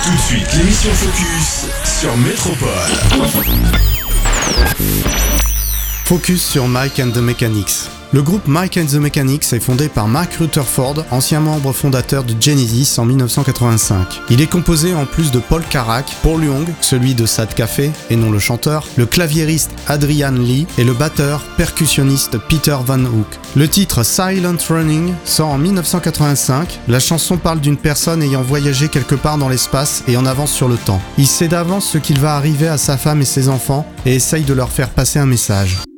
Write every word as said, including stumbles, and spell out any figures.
Tout de suite, l'émission Focus sur Métropole. Focus sur Mike and the Mechanics. Le groupe Mike and the Mechanics est fondé par Mark Rutherford, ancien membre fondateur de Genesis en dix-neuf cent quatre-vingt-cinq. Il est composé en plus de Paul Carrack, Paul Young, celui de Sad Café et non le chanteur, le claviériste Adrian Lee et le batteur percussionniste Peter Van Hook. Le titre Silent Running sort en dix-neuf cent quatre-vingt-cinq. La chanson parle d'une personne ayant voyagé quelque part dans l'espace et en avance sur le temps. Il sait d'avance ce qu'il va arriver à sa femme et ses enfants et essaye de leur faire passer un message.